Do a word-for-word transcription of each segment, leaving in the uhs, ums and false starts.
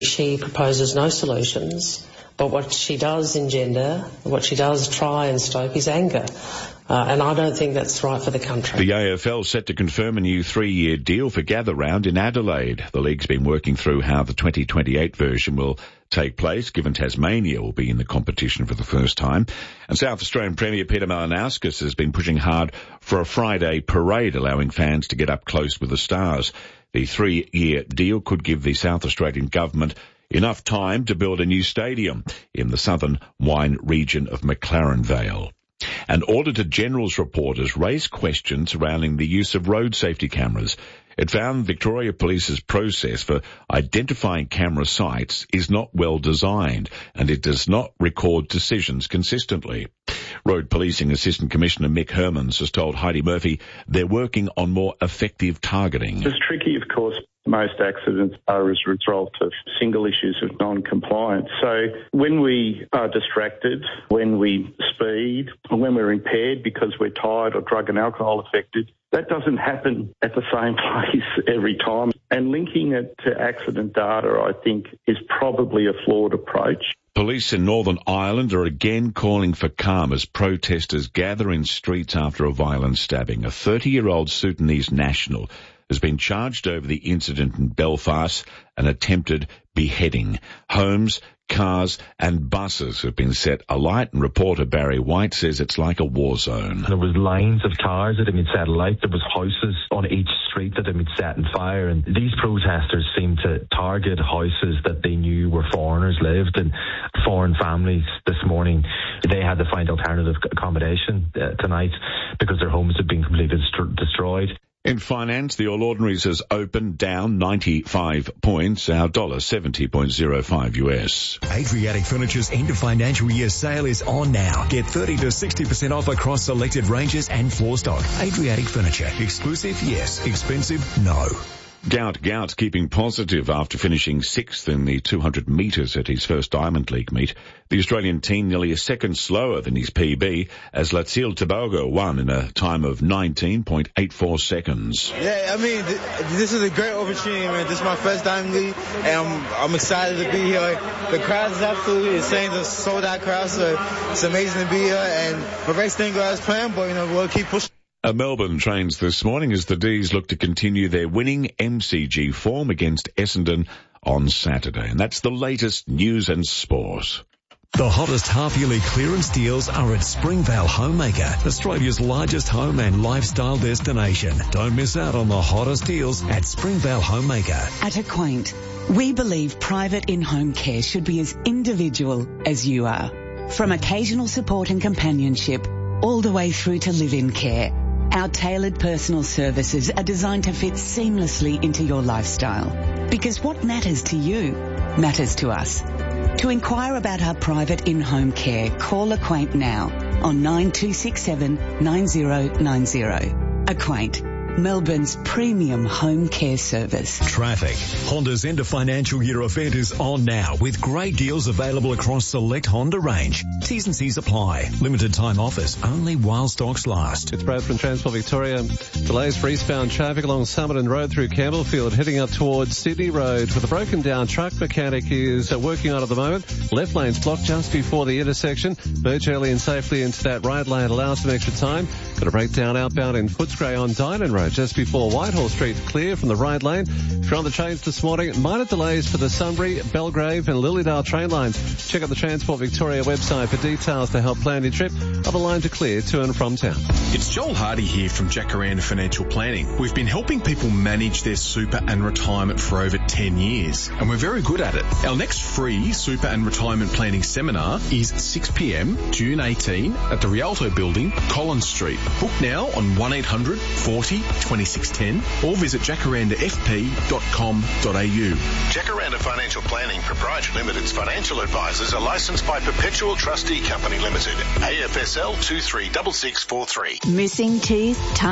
She proposes no solutions, but what she does engender, what she does try and stoke is anger. Uh, and I don't think that's right for the country. The A F L set to confirm a new three-year deal for Gather Round in Adelaide. The league's been working through how the twenty twenty-eight version will take place, given Tasmania will be in the competition for the first time. And South Australian Premier Peter Malinauskas has been pushing hard for a Friday parade, allowing fans to get up close with the stars. The three-year deal could give the South Australian government enough time to build a new stadium in the southern wine region of McLaren Vale. And Auditor General's report has raised questions surrounding the use of road safety cameras. It found Victoria Police's process for identifying camera sites is not well designed, and it does not record decisions consistently. Road Policing Assistant Commissioner Mick Hermans has told Heidi Murphy they're working on more effective targeting. It's tricky, of course. Most accidents are as a result of single issues of non-compliance. So when we are distracted, when we speed, or when we're impaired because we're tired or drug and alcohol affected, that doesn't happen at the same place every time. And linking it to accident data, I think, is probably a flawed approach. Police in Northern Ireland are again calling for calm as protesters gather in streets after a violent stabbing. A thirty-year-old Sudanese national has been charged over the incident in Belfast, an attempted beheading. Homes, cars and buses have been set alight, and reporter Barry White says it's like a war zone. There was lines of cars that had been set alight. There was houses on each street that had been set on fire, and these protesters seemed to target houses that they knew where foreigners lived, and foreign families this morning, they had to find alternative accommodation uh, tonight because their homes had been completely dest- destroyed. In finance, the All Ordinaries has opened down ninety-five points, our dollar seventy point oh five U S. Adriatic Furniture's end of financial year sale is on now. Get thirty to sixty percent off across selected ranges and floor stock. Adriatic Furniture. Exclusive, yes. Expensive, no. Gout Gout's keeping positive after finishing sixth in the two hundred metres at his first Diamond League meet. The Australian team nearly a second slower than his P B as Latil Tobago won in a time of nineteen point eight four seconds. Yeah, I mean, th- this is a great opportunity, man. This is my first Diamond League, and I'm, I'm excited to be here. The crowd is absolutely insane. It's a sold-out crowd, so it's amazing to be here. And my race didn't go as planned, but, you know, we'll keep pushing. Uh, Melbourne trains this morning as the D's look to continue their winning M C G form against Essendon on Saturday. And that's the latest news and sport. The hottest half-yearly clearance deals are at Springvale Homemaker, Australia's largest home and lifestyle destination. Don't miss out on the hottest deals at Springvale Homemaker. At Acquaint, we believe private in-home care should be as individual as you are. From occasional support and companionship, all the way through to live-in care. Our tailored personal services are designed to fit seamlessly into your lifestyle. Because what matters to you matters to us. To inquire about our private in-home care, call Acquaint now on nine two six seven nine zero nine zero. Acquaint, Melbourne's premium home care service. Traffic. Honda's end of financial year event is on now with great deals available across select Honda range. T's and C's apply. Limited time offers only while stocks last. It's Brad from Transport Victoria. Delays for eastbound traffic along Summerton Road through Campbellfield heading up towards Sydney Road with a broken down truck mechanic is working on at the moment. Left lane's blocked just before the intersection. Merge early and safely into that right lane allows some extra time. Got a breakdown outbound in Footscray on Dynon Road just before Whitehall Street, clear from the right lane. If you're on the trains this morning, minor delays for the Sunbury, Belgrave and Lilydale train lines. Check out the Transport Victoria website for details to help plan your trip. Other lines are clear to and from town. It's Joel Hardy here from Jacaranda Financial Planning. We've been helping people manage their super and retirement for over ten years, and we're very good at it. Our next free super and retirement planning seminar is six p.m. June eighteenth at the Rialto Building, Collins Street. Book now on one eight hundred forty twenty-six ten or visit jacaranda f p dot com dot a u. Jacaranda Financial Planning Proprietary Limited's financial advisors are licensed by Perpetual Trustee Company Limited, A F S L two three six six four three. Missing teeth? Tired of losing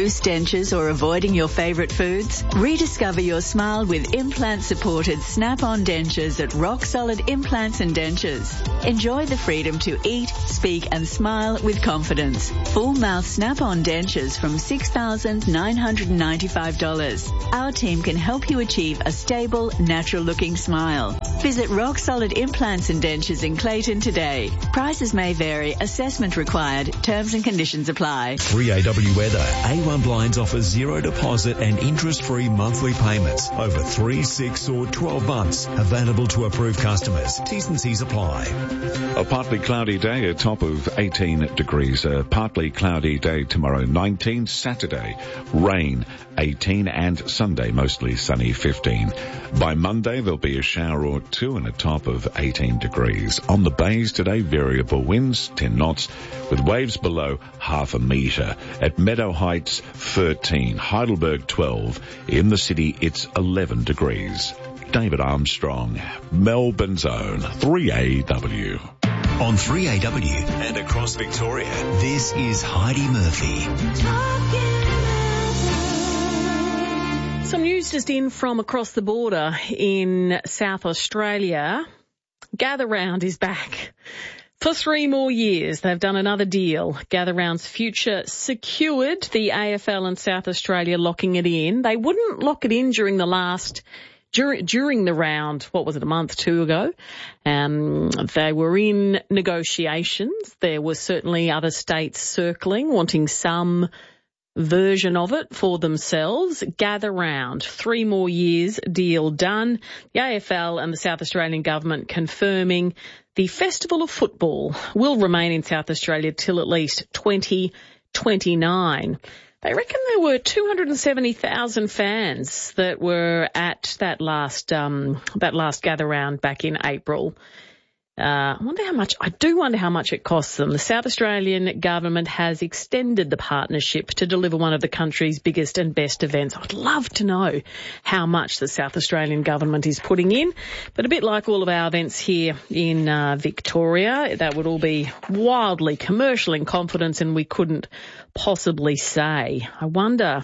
loose dentures or avoiding your favourite foods? Rediscover your smile with implant-supported Snap-on dentures at Rock Solid Implants and Dentures. Enjoy the freedom to eat, speak and smile with confidence. Full mouth Snap-on dentures from six thousand nine hundred ninety-five dollars. Our team can help you achieve a stable, natural-looking smile. Visit Rock Solid Implants and Dentures in Clayton today. Prices may vary. Assessment required. Terms and conditions apply. three A W Weather. A one Blinds offers zero deposit and interest-free monthly payments over three, six or twelve months. Available to approved customers. T's and C's apply. A partly cloudy day, a top of eighteen degrees. A partly cloudy day tomorrow, nineteen. Saturday, rain, eighteen. And Sunday, mostly sunny, fifteen. By Monday, there'll be a shower or two and a top of eighteen degrees. On the bays today, variable winds, ten knots, with waves below half a metre. At Meadow Heights, thirteen. Heidelberg, twelve. In the city, it's eleven degrees. David Armstrong, Melbourne's own three A W. On three A W and across Victoria, this is Heidi Murphy. Some news just in from across the border in South Australia. Gather Round is back. For three more years, they've done another deal. Gather Round's future secured, the A F L and South Australia locking it in. They wouldn't lock it in during the last, during, during the round, what was it, a month, two ago? Um, they were in negotiations. There were certainly other states circling, wanting some version of it for themselves. Gather Round, three more years, deal done. The A F L and the South Australian government confirming the Festival of Football will remain in South Australia till at least twenty twenty-nine. They reckon there were two hundred seventy thousand fans that were at that last um that last Gather Round back in April. Uh, I wonder how much, I do wonder how much it costs them. The South Australian government has extended the partnership to deliver one of the country's biggest and best events. I'd love to know how much the South Australian government is putting in. But a bit like all of our events here in uh, Victoria, that would all be wildly commercial in confidence, and we couldn't possibly say. I wonder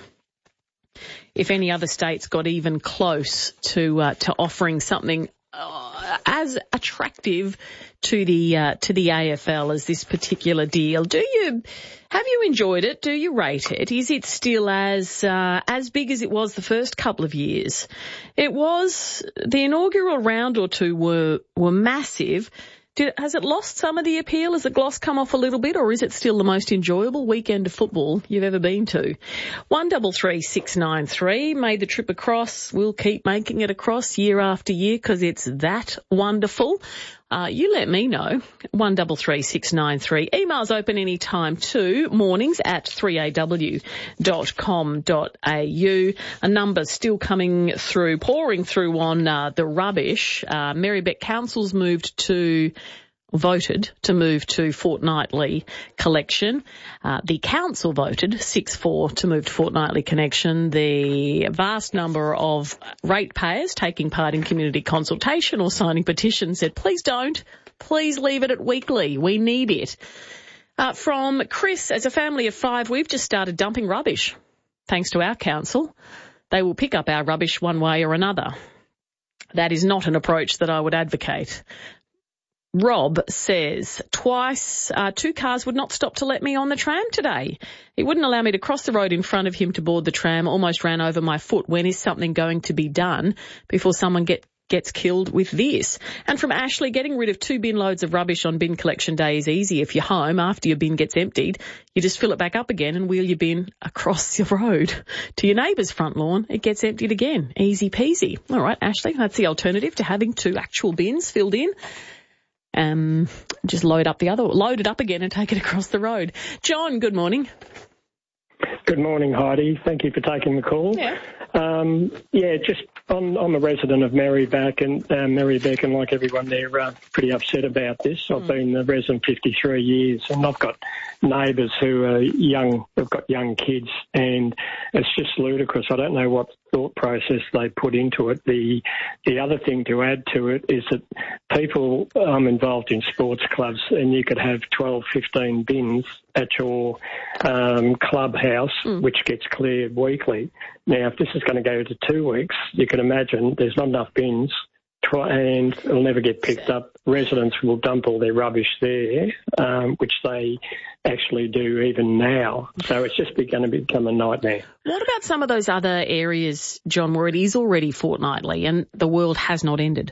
if any other states got even close to uh, to offering something Uh, as attractive to the uh, to the A F L as this particular deal. Do you have you enjoyed it? Do you rate it? Is it still as uh, as big as it was the first couple of years? It was. The inaugural round or two were were massive. Did, has it lost some of the appeal? Has the gloss come off a little bit, or is it still the most enjoyable weekend of football you've ever been to? One double three six nine three. Made the trip across. We'll keep making it across year after year because it's that wonderful. Uh, you let me know. One double three six nine three. Emails open any time too. Mornings at three a w dot com dot a u. A number still coming through, pouring through on uh, the rubbish. Uh, Marybeck Council's moved to voted to move to fortnightly collection. Uh, the council voted six four to move to fortnightly connection. The vast number of ratepayers taking part in community consultation or signing petitions said, please don't. Please leave it at weekly. We need it. Uh, from Chris, as a family of five, we've just started dumping rubbish. Thanks to our council, they will pick up our rubbish one way or another. That is not an approach that I would advocate. Rob says, twice, uh, two cars would not stop to let me on the tram today. He wouldn't allow me to cross the road in front of him to board the tram, almost ran over my foot. When is something going to be done before someone get, gets killed with this? And from Ashley, getting rid of two bin loads of rubbish on bin collection day is easy. If you're home after your bin gets emptied, you just fill it back up again and wheel your bin across your road to your neighbour's front lawn. It gets emptied again. Easy peasy. All right, Ashley, that's the alternative to having two actual bins filled in. Um, just load up the other, load it up again and take it across the road. John, good morning. Good morning, Heidi. Thank you for taking the call. Yeah. Um, yeah, just I'm, I'm a resident of Marybeck and uh, Marybeck, and like everyone there, uh, pretty upset about this. Mm. I've been a resident fifty-three years, and I've got neighbours who are young. They've got young kids, and it's just ludicrous. I don't know what thought process they put into it. The the other thing to add to it is that people um, involved in sports clubs, and you could have twelve, fifteen bins at your um, clubhouse, mm. which gets cleared weekly. Now, if this is going to go to two weeks, you can imagine there's not enough bins, and it'll never get picked up. Residents will dump all their rubbish there, um, which they actually do even now. So it's just going to become a nightmare. What about some of those other areas, John, where it is already fortnightly and the world has not ended?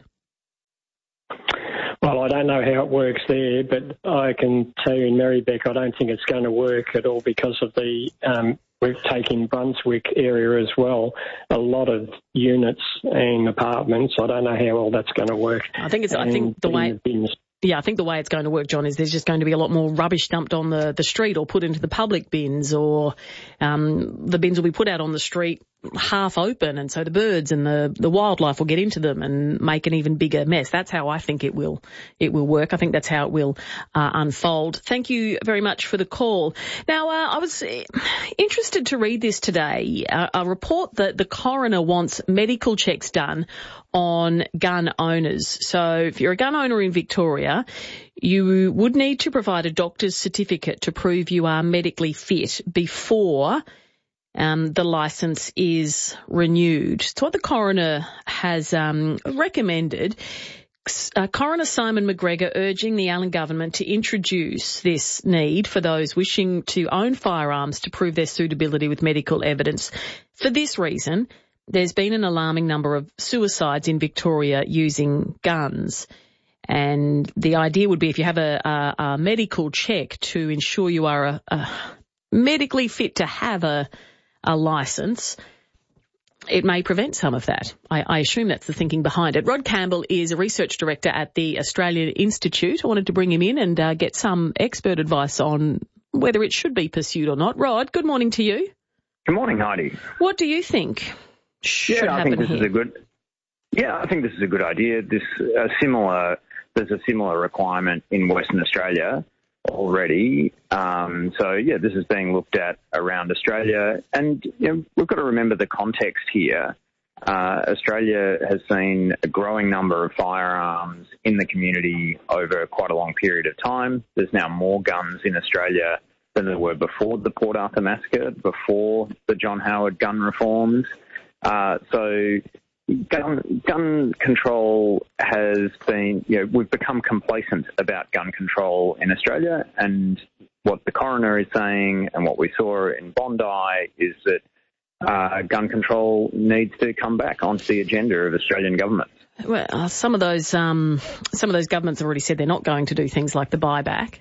Well, I don't know how it works there, but I can tell you in Marybeck, I don't think it's going to work at all because of the um, we've taken Brunswick area as well, a lot of units and apartments. I don't know how well that's going to work. I think it's. And I think the way. The Yeah, I think the way it's going to work, John, is there's just going to be a lot more rubbish dumped on the, the street or put into the public bins, or um, the bins will be put out on the street half open, and so the birds and the, the wildlife will get into them and make an even bigger mess. That's how I think it will it will work. I think that's how it will uh, unfold. Thank you very much for the call. Now, uh, I was interested to read this today, uh, a report that the coroner wants medical checks done on gun owners. So if you're a gun owner in Victoria, you would need to provide a doctor's certificate to prove you are medically fit before Um, the licence is renewed. So what the coroner has um, recommended, uh, Coroner Simon McGregor urging the Allen government to introduce this need for those wishing to own firearms to prove their suitability with medical evidence. For this reason, there's been an alarming number of suicides in Victoria using guns. And the idea would be if you have a, a, a medical check to ensure you are a, a medically fit to have a a licence, it may prevent some of that. I, I assume that's the thinking behind it. Rod Campbell is a research director at the Australian Institute. I wanted to bring him in and uh, get some expert advice on whether it should be pursued or not. Rod, good morning to you. Good morning, Heidi. What do you think should yeah, I happen think this here? is a good. Yeah, I think this is a good idea. This uh, similar. There's a similar requirement in Western Australia already. Um, so, yeah, this is being looked at around Australia. And you know, we've got to remember the context here. Uh, Australia has seen a growing number of firearms in the community over quite a long period of time. There's now more guns in Australia than there were before the Port Arthur massacre, before the John Howard gun reforms. Uh, so Gun, gun control has been, you know, we've become complacent about gun control in Australia, and what the coroner is saying and what we saw in Bondi is that uh, gun control needs to come back onto the agenda of Australian governments. Well, uh, some of those um, some of those governments have already said they're not going to do things like the buyback.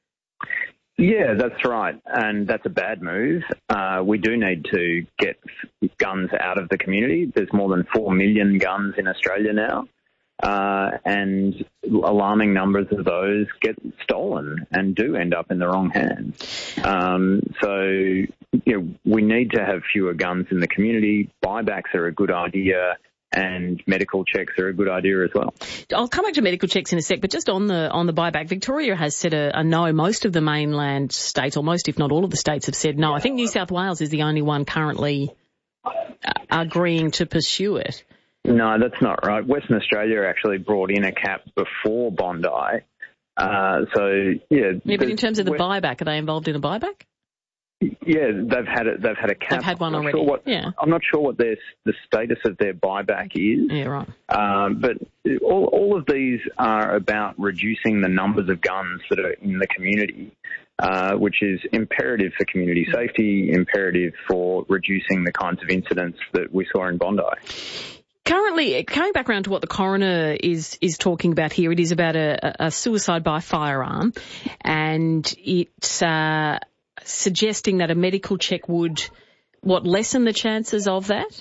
Yeah, that's right, and that's a bad move. Uh, we do need to get guns out of the community. There's more than four million guns in Australia now, uh, and alarming numbers of those get stolen and do end up in the wrong hands. Um, so, you know, we need to have fewer guns in the community. Buybacks are a good idea. And medical checks are a good idea as well. I'll come back to medical checks in a sec, but just on the on the buyback, Victoria has said a, a no. Most of the mainland states, or most if not all of the states, have said no. I think New South Wales is the only one currently agreeing to pursue it. No, that's not right. Western Australia actually brought in a cap before Bondi. Uh, so, yeah. Yeah, but in terms of the buyback, are they involved in a buyback? Yeah, they've had a, they've had a cap. They've had one I'm already. Sure what, yeah. I'm not sure what their the status of their buyback is. Yeah, right. Um, but all all of these are about reducing the numbers of guns that are in the community, uh, which is imperative for community safety, imperative for reducing the kinds of incidents that we saw in Bondi. Currently, coming back around to what the coroner is is talking about here, it is about a, a suicide by firearm, and it's uh, suggesting that a medical check would, what, lessen the chances of that?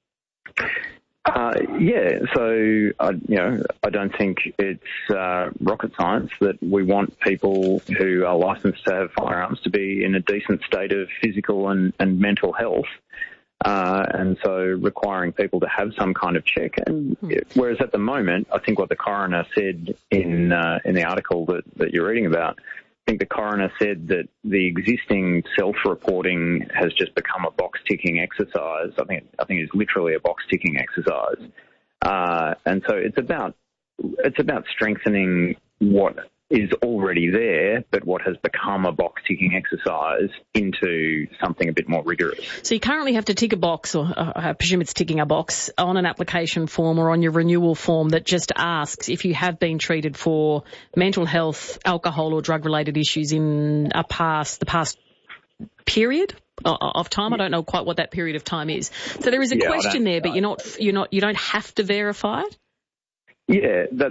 Uh, yeah, so, I, you know, I don't think it's uh, rocket science that we want people who are licensed to have firearms to be in a decent state of physical and, and mental health. Uh, and so requiring people to have some kind of check. And whereas at the moment, I think what the coroner said in uh, in the article that, that you're reading about think the coroner said that the existing self-reporting has just become a box-ticking exercise. I think I think it's literally a box-ticking exercise, uh, and so it's about it's about strengthening what is already there, but what has become a box-ticking exercise into something a bit more rigorous. So you currently have to tick a box, or uh, I presume it's ticking a box, on an application form or on your renewal form that just asks if you have been treated for mental health, alcohol or drug-related issues in a past, the past period of time. I don't know quite what that period of time is. So there is a yeah, question there, but you're not, you're not, you don't have to verify it? Yeah, that,